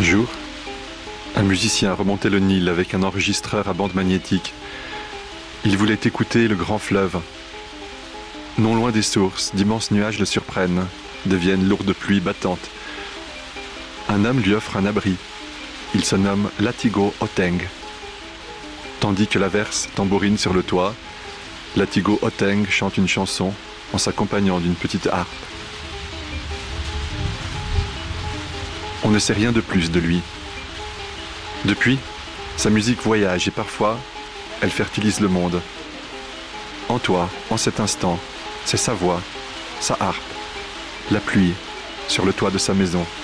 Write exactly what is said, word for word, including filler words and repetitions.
Un jour, un musicien remontait le Nil avec un enregistreur à bande magnétique. Il voulait écouter le grand fleuve. Non loin des sources, d'immenses nuages le surprennent, deviennent lourdes pluies battantes. Un homme lui offre un abri. Il se nomme Latigo Oteng. Tandis que l'averse tambourine sur le toit, Latigo Oteng chante une chanson en s'accompagnant d'une petite harpe. On ne sait rien de plus de lui. Depuis, sa musique voyage et parfois, elle fertilise le monde. En toi, en cet instant, c'est sa voix, sa harpe, la pluie sur le toit de sa maison.